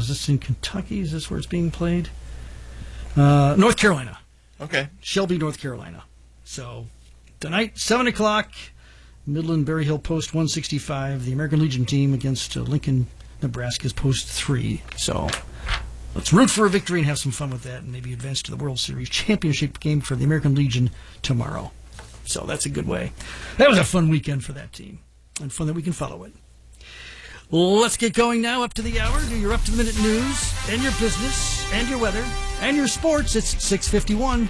this in Kentucky? Is this where it's being played? North Carolina. Okay. Shelby, North Carolina. So tonight, 7 o'clock, Midland Berry Hill Post 165, the American Legion team against Lincoln, Nebraska's Post 3. So let's root for a victory and have some fun with that and maybe advance to the World Series championship game for the American Legion tomorrow. So that's a good way. That was a fun weekend for that team and fun that we can follow it. Let's get going now, up to the hour. Do your up-to-the-minute news and your business and your weather and your sports. It's 6:51.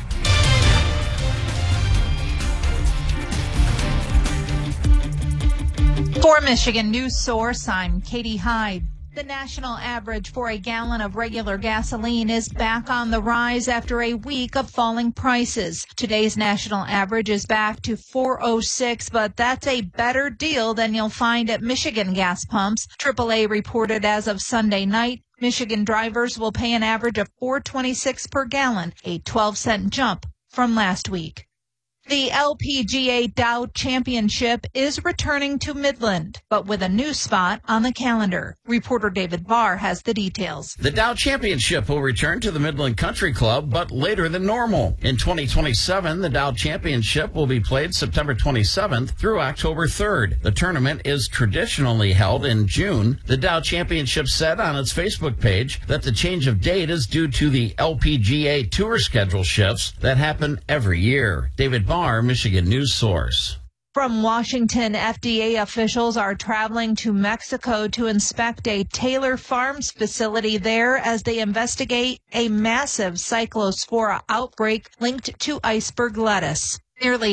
For Michigan News Source, I'm Katie Hyde. The national average for a gallon of regular gasoline is back on the rise after a week of falling prices. Today's national average is back to $4.06, but that's a better deal than you'll find at Michigan gas pumps. AAA reported as of Sunday night, Michigan drivers will pay an average of $4.26 per gallon, a 12-cent jump from last week. The LPGA Dow Championship is returning to Midland, but with a new spot on the calendar. Reporter David Barr has the details. The Dow Championship will return to the Midland Country Club, but later than normal. In 2027, the Dow Championship will be played September 27th through October 3rd. The tournament is traditionally held in June. The Dow Championship said on its Facebook page that the change of date is due to the LPGA Tour schedule shifts that happen every year. David Barr, Michigan News Source. From Washington, FDA officials are traveling to Mexico to inspect a Taylor Farms facility there as they investigate a massive cyclospora outbreak linked to iceberg lettuce. Nearly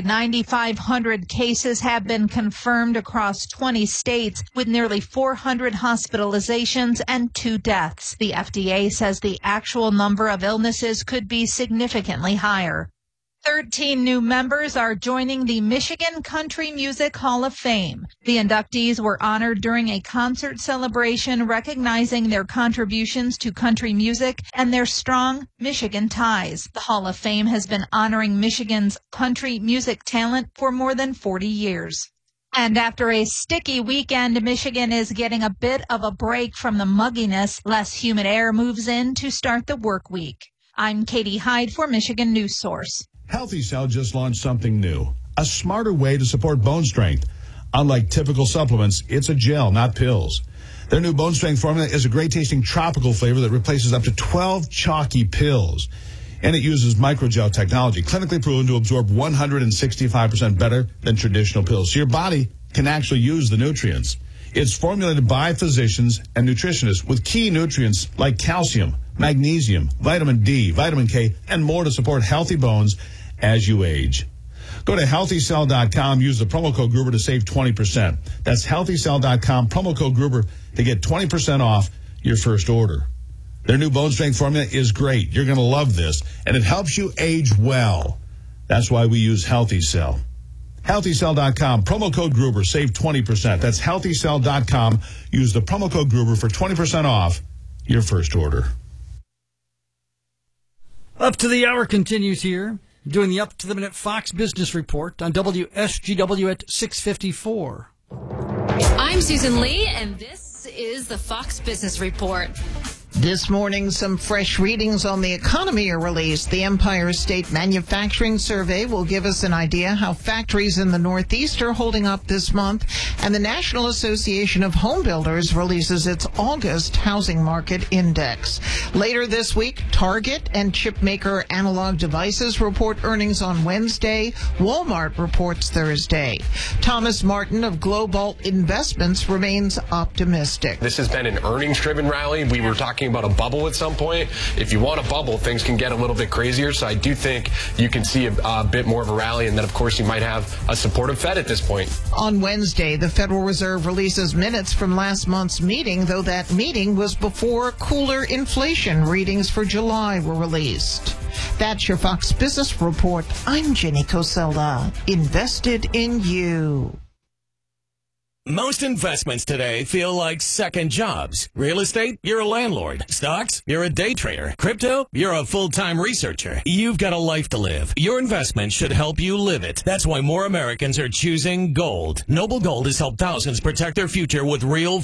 9,500 cases have been confirmed across 20 states, with nearly 400 hospitalizations and 2 deaths. The FDA says the actual number of illnesses could be significantly higher. 13 new members are joining the Michigan Country Music Hall of Fame. The inductees were honored during a concert celebration recognizing their contributions to country music and their strong Michigan ties. The Hall of Fame has been honoring Michigan's country music talent for more than 40 years. And after a sticky weekend, Michigan is getting a bit of a break from the mugginess. Less humid air moves in to start the work week. I'm Katie Hyde for Michigan News Source. Healthy Cell just launched something new, a smarter way to support bone strength. Unlike typical supplements, it's a gel, not pills. Their new bone strength formula is a great-tasting tropical flavor that replaces up to 12 chalky pills. And it uses microgel technology, clinically proven to absorb 165% better than traditional pills. So your body can actually use the nutrients. It's formulated by physicians and nutritionists with key nutrients like calcium, magnesium, vitamin D, vitamin K, and more to support healthy bones as you age. Go to HealthyCell.com, use the promo code Gruber to save 20%. That's HealthyCell.com, promo code Gruber to get 20% off your first order. Their new bone strength formula is great. You're going to love this, and it helps you age well. That's why we use Healthy Cell. HealthyCell.com, promo code Gruber, save 20%. That's HealthyCell.com. Use the promo code Gruber for 20% off your first order. Up to the hour continues here, doing the up-to-the-minute Fox Business Report on WSGW at 6:54. I'm Susan Lee, and this is the Fox Business Report. This morning, some fresh readings on the economy are released. The Empire State Manufacturing Survey will give us an idea how factories in the Northeast are holding up this month. And the National Association of Home Builders releases its August Housing Market Index. Later this week, Target and chipmaker Analog Devices report earnings on Wednesday. Walmart reports Thursday. Thomas Martin of Globalt Investments remains optimistic. This has been an earnings-driven rally. We were talking about a bubble at some point. If you want a bubble, things can get a little bit crazier. So I do think you can see a bit more of a rally, and then, of course, you might have a supportive Fed at this point. On Wednesday, the Federal Reserve releases minutes from last month's meeting, though that meeting was before cooler inflation readings for July were released. That's your Fox Business Report. I'm Jenny Cosella. Invested in you. Most investments today feel like second jobs. Real estate, you're a landlord. Stocks, you're a day trader. Crypto, you're a full-time researcher. You've got a life to live. Your investment should help you live it. That's why more Americans are choosing gold. Noble Gold has helped thousands protect their future with real